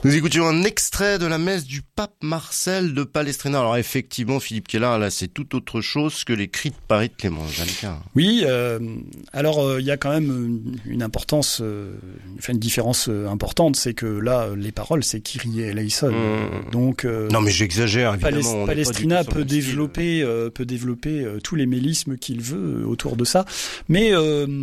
Nous écoutions un extrait de la messe du pape Marcel de Palestrina. Alors effectivement, Philippe Keller, là, c'est tout autre chose que les cris de Paris de Clément Jeannequin. Oui, alors il y a quand même une importance, une différence importante, c'est que là, les paroles, c'est Kyrie eleison. Donc non, mais j'exagère évidemment. Palestrina peut développer tous les mélismes qu'il veut autour de ça, mais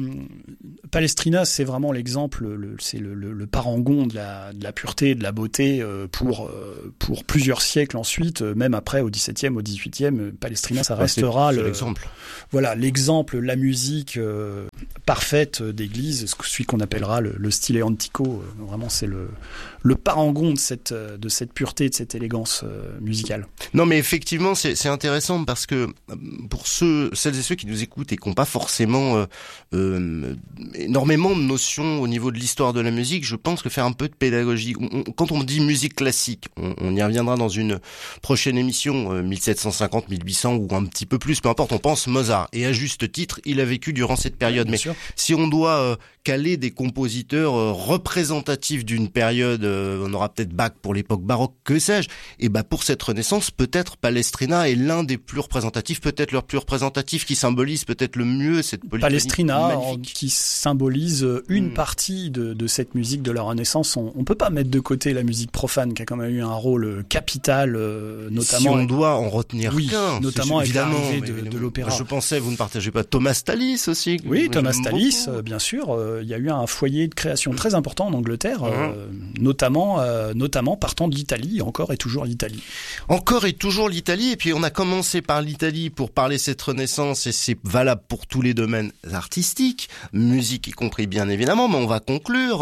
Palestrina, c'est vraiment l'exemple, c'est le parangon de la pureté, de la beauté pour plusieurs siècles ensuite, même après au XVIIe, au XVIIIe, Palestrina, ça restera l'exemple. Voilà, l'exemple, la musique parfaite d'église, celui qu'on appellera le stile antico. Vraiment, c'est le parangon de cette pureté, de cette élégance musicale. Non, mais effectivement, c'est intéressant parce que pour celles et ceux qui nous écoutent et qui n'ont pas forcément énormément de notions au niveau de l'histoire de la musique, je pense que faire un peu de pédagogie. Quand on dit musique classique, on y reviendra dans une prochaine émission, 1750, 1800 ou un petit peu plus, peu importe, on pense Mozart. Et à juste titre, il a vécu durant cette période. Bien mais sûr. Si on doit caler des compositeurs représentatifs d'une période, on aura peut-être Bach pour l'époque baroque, que sais-je, et pour cette Renaissance, peut-être Palestrina est l'un des plus représentatifs, peut-être le plus représentatif, qui symbolise peut-être le mieux cette polyphonie Palestrina, magnifique. qui symbolise une partie de cette musique de la Renaissance. On peut pas mettre de côté la musique profane, qui a quand même eu un rôle capital, notamment. Si on doit en retenir qu'un, notamment avec évidemment, l'arrivée de l'opéra. Je pensais, vous ne partagez pas Thomas Tallis aussi. Oui, Thomas Tallis, bien sûr. Il y a eu un foyer de création très important en Angleterre, notamment partant de l'Italie, encore et toujours l'Italie. Encore et toujours l'Italie, et puis on a commencé par l'Italie pour parler cette Renaissance, et c'est valable pour tous les domaines artistiques, musique y compris bien évidemment, mais on va conclure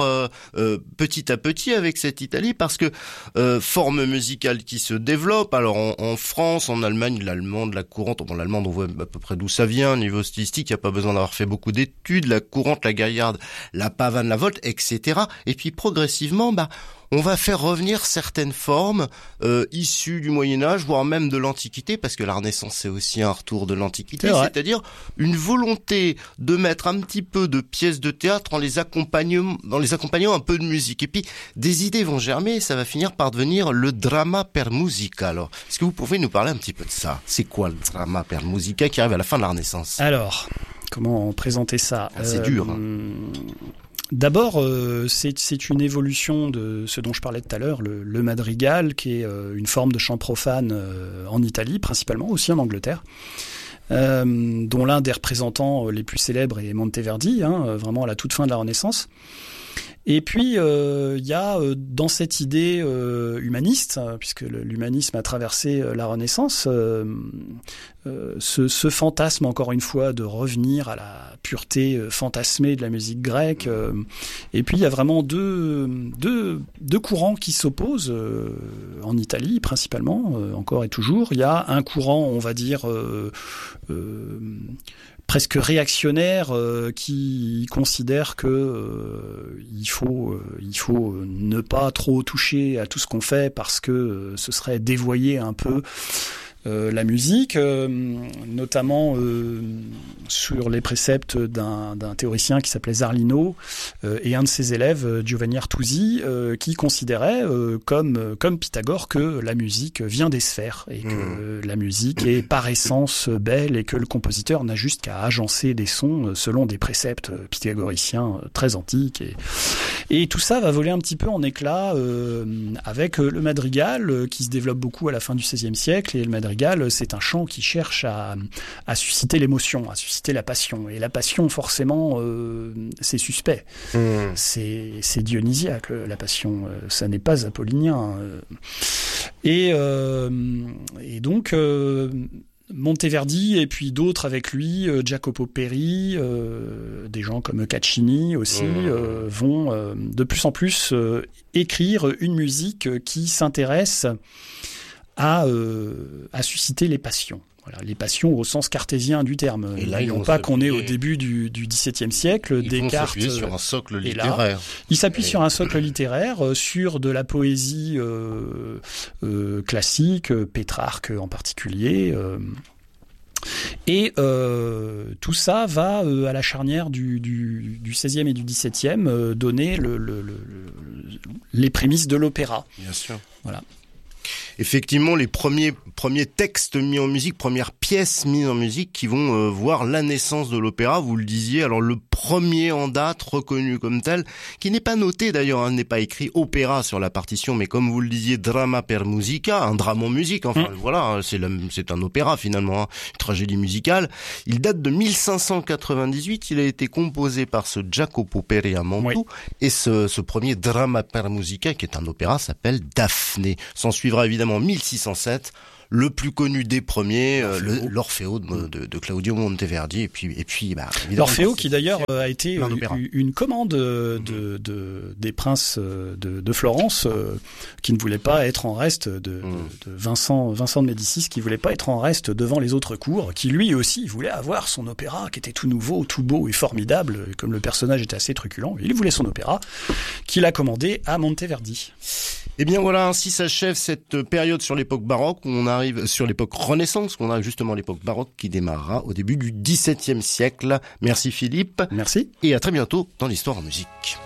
petit à petit avec cette Italie, parce que forme musicale qui se développe, alors en France, en Allemagne, l'allemande, la courante, bon l'allemande on voit à peu près d'où ça vient, niveau stylistique, il n'y a pas besoin d'avoir fait beaucoup d'études, la courante, la gaillarde, la pavane, la volte, etc. Et puis progressivement, on va faire revenir certaines formes issues du Moyen-Âge, voire même de l'Antiquité, parce que la Renaissance c'est aussi un retour de l'Antiquité, c'est-à-dire une volonté de mettre un petit peu de pièces de théâtre en les accompagnant un peu de musique. Et puis des idées vont germer et ça va finir par devenir le drama per musica. Alors, est-ce que vous pouvez nous parler un petit peu de ça? C'est quoi le drama per musica qui arrive à la fin de la Renaissance? Alors, comment présenter ça? C'est dur. D'abord, c'est une évolution de ce dont je parlais tout à l'heure, le madrigal, qui est une forme de chant profane en Italie, principalement, aussi en Angleterre, dont l'un des représentants les plus célèbres est Monteverdi, vraiment à la toute fin de la Renaissance. Et puis, il y a dans cette idée humaniste, puisque l'humanisme a traversé la Renaissance, ce fantasme, encore une fois, de revenir à la pureté fantasmée de la musique grecque. Et puis, il y a vraiment deux courants qui s'opposent en Italie, principalement, encore et toujours. Il y a un courant, on va dire, presque réactionnaire, qui considère que il faut ne pas trop toucher à tout ce qu'on fait parce que ce serait dévoyer un peu la musique, notamment sur les préceptes d'un théoricien qui s'appelait Zarlino et un de ses élèves, Giovanni Artusi, qui considérait, comme Pythagore, que la musique vient des sphères et que la musique est par essence belle et que le compositeur n'a juste qu'à agencer des sons selon des préceptes pythagoriciens très antiques. Et tout ça va voler un petit peu en éclats avec le madrigal qui se développe beaucoup à la fin du XVIe siècle. Et le madrigal, c'est un chant qui cherche à susciter l'émotion, à susciter la passion. Et la passion, forcément, c'est suspect. C'est dionysiaque, la passion. Ça n'est pas apollinien. Et donc... Monteverdi et puis d'autres avec lui, Jacopo Peri, des gens comme Caccini aussi, vont de plus en plus écrire une musique qui s'intéresse à susciter les passions. Voilà, les passions au sens cartésien du terme. Et là, n'oublions pas qu'on est au début du XVIIe siècle. Descartes s'appuyer sur un socle littéraire. Il s'appuie sur un socle littéraire, sur de la poésie classique, Pétrarque en particulier. Et tout ça va à la charnière du XVIe et du XVIIe donner les prémices de l'opéra. Bien sûr. Voilà. Effectivement, les premiers textes mis en musique, premières pièces mises en musique qui vont voir la naissance de l'opéra, vous le disiez. Alors le premier en date reconnu comme tel, qui n'est pas noté d'ailleurs, n'est pas écrit opéra sur la partition, mais comme vous le disiez, drama per musica, un drame en musique. Enfin voilà, c'est un opéra finalement, une tragédie musicale. Il date de 1598. Il a été composé par ce Jacopo Periamontu et ce premier drama per musica, qui est un opéra, s'appelle Daphné. S'en suivra évidemment 1607, le plus connu des premiers, l'Orfeo de Claudio Monteverdi, et puis l'Orfeo qui d'ailleurs a été une commande des princes de Florence, qui ne voulaient pas être en reste de Vincent de Médicis, qui voulait pas être en reste devant les autres cours, qui lui aussi voulait avoir son opéra qui était tout nouveau, tout beau et formidable, comme le personnage était assez truculent, il voulait son opéra, qu'il a commandé à Monteverdi. Eh bien voilà, ainsi s'achève cette période sur l'époque baroque, où on arrive sur l'époque Renaissance, qu'on arrive justement à l'époque baroque qui démarrera au début du XVIIe siècle. Merci Philippe. Merci. Et à très bientôt dans l'Histoire en musique.